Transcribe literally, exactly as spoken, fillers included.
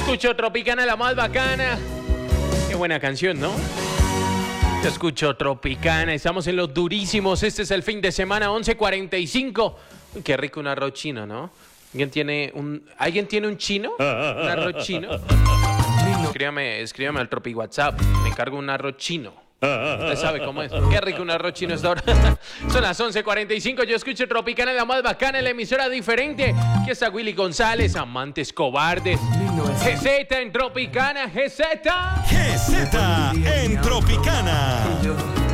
escucho Tropicana, la más bacana. Qué buena canción, ¿no? Yo escucho Tropicana, estamos en los durísimos. Este es el fin de semana, once cuarenta y cinco. Uy, qué rico un arroz chino, ¿no? ¿Alguien tiene un, ¿alguien tiene un chino? ¿Un arroz chino? Escríbame, escríbame al Tropi WhatsApp. Me encargo un arroz chino. Usted sabe cómo es. Qué rico un arroz chino esta hora. Son las once cuarenta y cinco. Yo escucho Tropicana, la más bacana, en la emisora diferente. Aquí está Willy González, Amantes Cobardes. G Z en Tropicana, G Z. G Z en Tropicana.